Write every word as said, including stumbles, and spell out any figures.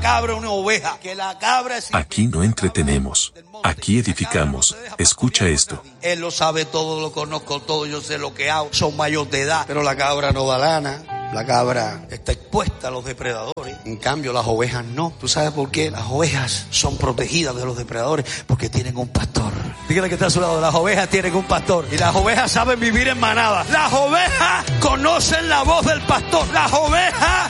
cabra una oveja, que la cabra es... Aquí no entretenemos, aquí edificamos. Escucha esto. Él lo sabe todo, lo conozco todo, yo sé lo que hago, son mayor de edad, pero la cabra no da lana. La cabra está expuesta a los depredadores. En cambio, las ovejas no. ¿Tú sabes por qué? Las ovejas son protegidas de los depredadores porque tienen un pastor. Dígale que está a su lado. Las ovejas tienen un pastor. Y las ovejas saben vivir en manada. Las ovejas conocen la voz del pastor. Las ovejas